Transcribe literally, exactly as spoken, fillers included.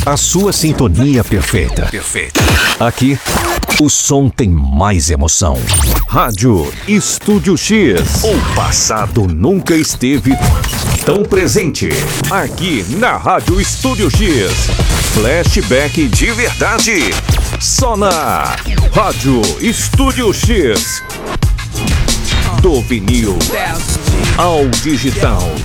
A sua sintonia perfeita. Perfeita. Aqui, o som tem mais emoção. Rádio Estúdio X. O passado nunca esteve tão presente. Aqui na Rádio Estúdio X. Flashback de verdade. Só na Rádio Estúdio X. Do vinil ao digital.